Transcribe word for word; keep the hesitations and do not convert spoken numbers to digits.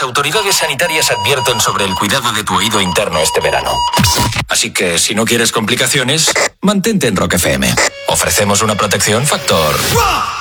Las autoridades sanitarias advierten sobre el cuidado de tu oído interno este verano. Así que, si no quieres complicaciones, mantente en Rock F M. Ofrecemos una protección factor